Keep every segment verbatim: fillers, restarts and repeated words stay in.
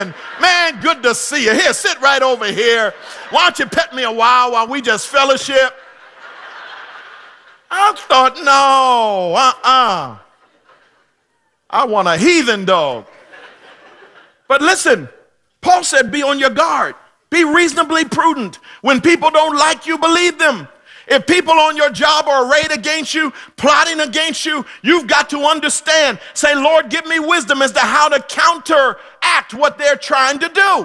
Man, good to see you. Here, sit right over here. Why don't you pet me a while while we just fellowship? I thought, no, uh-uh. I want a heathen dog. But listen, Paul said, be on your guard. Be reasonably prudent. When people don't like you, believe them. If people on your job are arrayed against you, plotting against you, you've got to understand. Say, Lord, give me wisdom as to how to counteract what they're trying to do.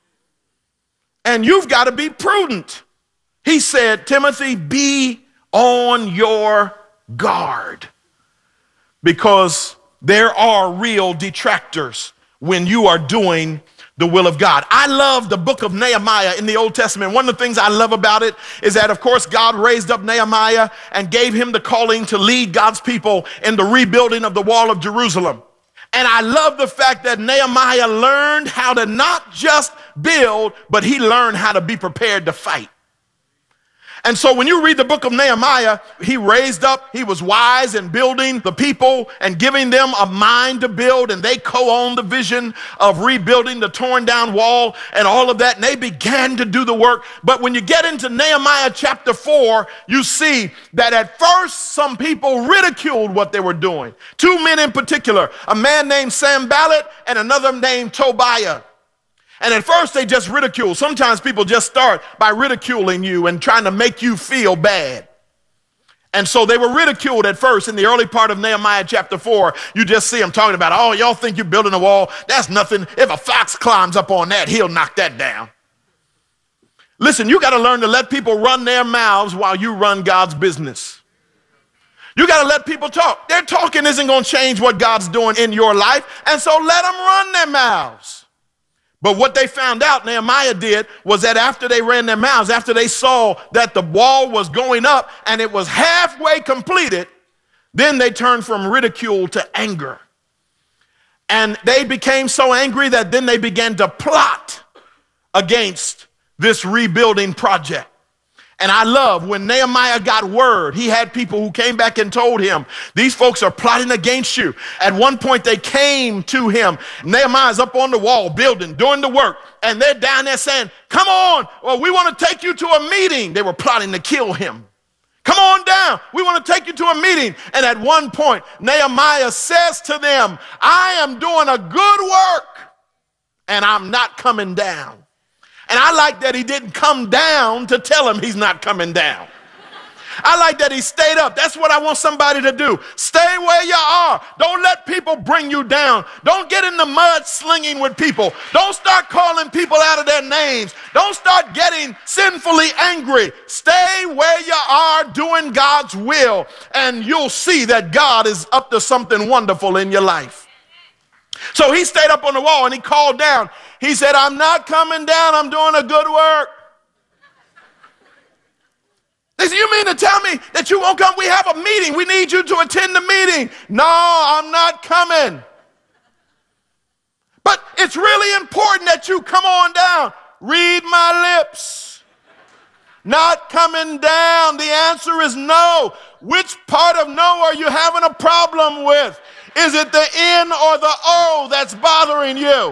And you've got to be prudent. He said, Timothy, be on your guard. Because there are real detractors when you are doing the will of God. I love the book of Nehemiah in the Old Testament. One of the things I love about it is that, of course, God raised up Nehemiah and gave him the calling to lead God's people in the rebuilding of the wall of Jerusalem. And I love the fact that Nehemiah learned how to not just build, but he learned how to be prepared to fight. And so when you read the book of Nehemiah, he raised up, he was wise in building the people and giving them a mind to build, and they co-owned the vision of rebuilding the torn down wall and all of that, and they began to do the work. But when you get into Nehemiah chapter four, you see that at first some people ridiculed what they were doing. Two men in particular, a man named Sanballat and another named Tobiah. And at first they just ridicule. Sometimes people just start by ridiculing you and trying to make you feel bad. And so they were ridiculed at first in the early part of Nehemiah chapter four. You just see them talking about, oh, y'all think you're building a wall? That's nothing. If a fox climbs up on that, he'll knock that down. Listen, you got to learn to let people run their mouths while you run God's business. You got to let people talk. Their talking isn't going to change what God's doing in your life. And so let them run their mouths. But what they found out, Nehemiah did, was that after they ran their mouths, after they saw that the wall was going up and it was halfway completed, then they turned from ridicule to anger. And they became so angry that then they began to plot against this rebuilding project. And I love when Nehemiah got word, he had people who came back and told him, these folks are plotting against you. At one point they came to him. Nehemiah's up on the wall building, doing the work. And they're down there saying, come on, well, we want to take you to a meeting. They were plotting to kill him. Come on down. We want to take you to a meeting. And at one point, Nehemiah says to them, I am doing a good work and I'm not coming down. And I like that he didn't come down to tell him he's not coming down. I like that he stayed up. That's what I want somebody to do. Stay where you are. Don't let people bring you down. Don't get in the mud slinging with people. Don't start calling people out of their names. Don't start getting sinfully angry. Stay where you are doing God's will, and you'll see that God is up to something wonderful in your life. So he stayed up on the wall and he called down. He said, I'm not coming down. I'm doing a good work. They said, you mean to tell me that you won't come? We have a meeting. We need you to attend the meeting. No, I'm not coming. But it's really important that you come on down. Read my lips. Not coming down. The answer is no. Which part of no are you having a problem with? Is it the N or the O that's bothering you?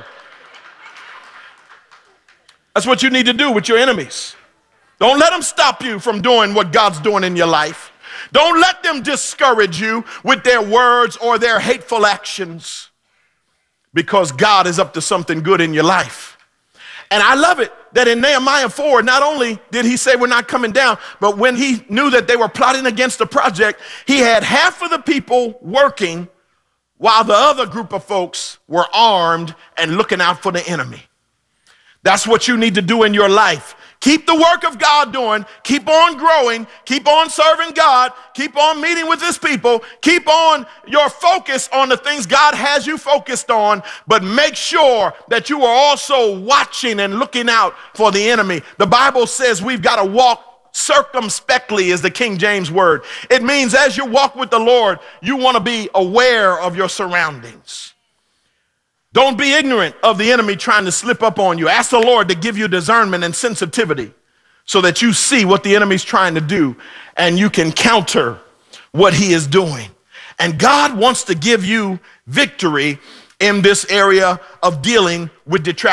That's what you need to do with your enemies. Don't let them stop you from doing what God's doing in your life. Don't let them discourage you with their words or their hateful actions, because God is up to something good in your life. And I love it that in Nehemiah four, not only did he say we're not coming down, but when he knew that they were plotting against the project, he had half of the people working while the other group of folks were armed and looking out for the enemy. That's what you need to do in your life. Keep the work of God doing. Keep on growing. Keep on serving God. Keep on meeting with his people. Keep on your focus on the things God has you focused on, but make sure that you are also watching and looking out for the enemy. The Bible says we've got to walk circumspectly, is the King James word. It means as you walk with the Lord, you want to be aware of your surroundings. Don't be ignorant of the enemy trying to slip up on you. Ask the Lord to give you discernment and sensitivity so that you see what the enemy's trying to do and you can counter what he is doing. And God wants to give you victory in this area of dealing with detractors.